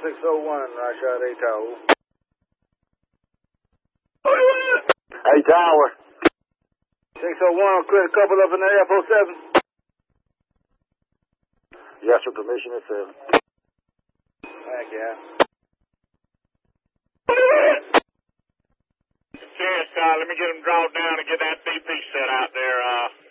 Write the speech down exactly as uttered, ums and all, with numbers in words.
six oh one, I shot a tower. Hey, Tower. six oh one, clear a couple up in the F oh seven. Yes, sir, permission is seven. Thank you. Yes, uh, let me get them drawn down and get that D P set out there. Uh,